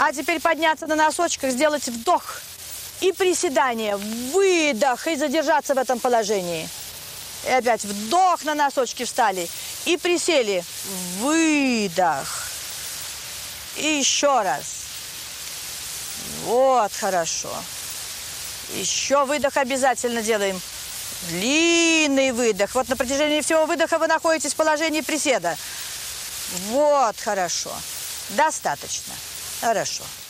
А теперь подняться на носочках, сделать вдох и приседание, выдох, и задержаться в этом положении. И опять вдох, на носочки встали и присели, выдох. И еще раз. Вот, хорошо. Еще выдох обязательно делаем. Длинный выдох. Вот на протяжении всего выдоха вы находитесь в положении приседа. Вот, хорошо. Достаточно. Хорошо.